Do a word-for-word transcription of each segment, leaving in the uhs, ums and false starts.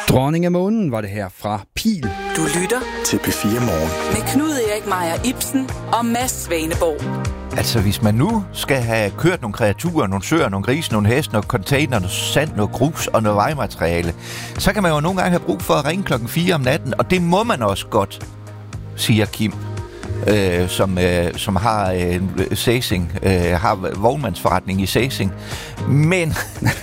Dronning af månen var det her fra Pil. Du lytter til P fire Morgen med Knud Erik Meier Ibsen og Mads Svaneborg. Altså, hvis man nu skal have kørt nogle kreaturer, nogle søer, nogle grise, nogle heste, nogle container, noget sand, noget grus og noget vejmateriale, så kan man jo nogle gange have brug for at ringe klokken fire om natten, og det må man også godt, siger Kim, øh, som, øh, som har øh, Sæsing, øh, har vognmandsforretning i Sæsing. Men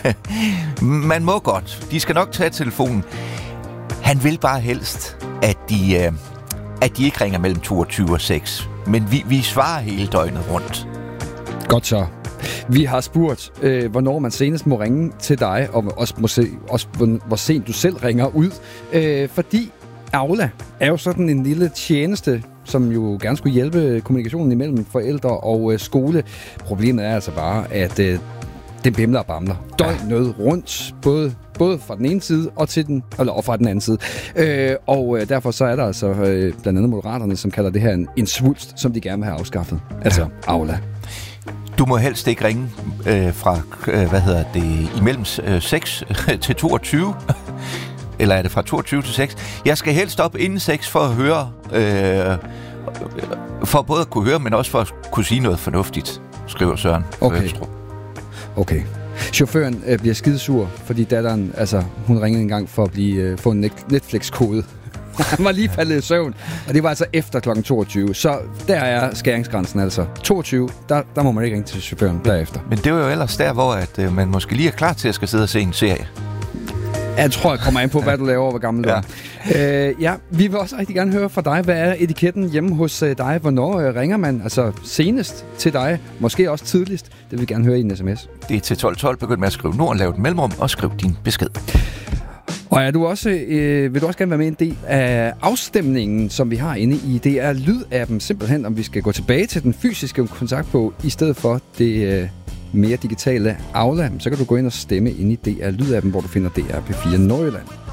man må godt. De skal nok tage telefonen. Han vil bare helst, at de, øh, at de ikke ringer mellem toogtyve og seks. Men vi, vi svarer hele døgnet rundt. Godt så. Vi har spurgt, øh, hvornår man senest må ringe til dig, og også, må se, også hvor, hvor sent du selv ringer ud. Øh, fordi Aula er jo sådan en lille tjeneste, som jo gerne skulle hjælpe kommunikationen imellem forældre og øh, skole. Problemet er altså bare, at øh, det bimler og bamler døgnet rundt, både både fra den ene side og til den eller og fra den anden side. Øh, og øh, derfor så er der altså øh, blandt andet Moderaterne, som kalder det her en, en svulst, som de gerne vil have afskaffet. Altså ja. Aula. Du må helst ikke ringe øh, fra øh, hvad hedder det imellem øh, seks til toogtyve. Eller er det fra toogtyve til seks? Jeg skal helst op inden seks for at høre øh, for både at kunne høre, men også for at kunne sige noget fornuftigt, skriver Søren. Okay. Okay. Chaufføren øh, bliver skidesur, fordi datteren, altså, hun ringede en gang for at blive, øh, få en Netflix-kode. Han var lige faldet i søvn, og det var altså efter klokken toogtyve. Så der er skæringsgrænsen altså. toogtyve, der, der må man ikke ringe til chaufføren derefter. Men det var jo ellers der, hvor at, øh, man måske lige er klar til at skal sidde og se en serie. Jeg tror, jeg kommer ind på, hvad du laver, hvor gammel du er. Ja. Øh, ja, vi vil også rigtig gerne høre fra dig. Hvad er etiketten hjemme hos øh, dig? Hvornår øh, ringer man? Altså senest til dig? Måske også tidligst? Det vil vi gerne høre i en sms. Det er til tolv tolv. Begynd med at skrive Nord, lav et mellemrum og skriv din besked. Og er du også, øh, vil du også gerne være med en del af afstemningen, som vi har inde i D R Lyd-appen? Simpelthen, om vi skal gå tilbage til den fysiske kontaktbog, i stedet for det øh, mere digitale Aula. Så kan du gå ind og stemme inde i D R Lyd-appen, hvor du finder D R P fire Nordjylland.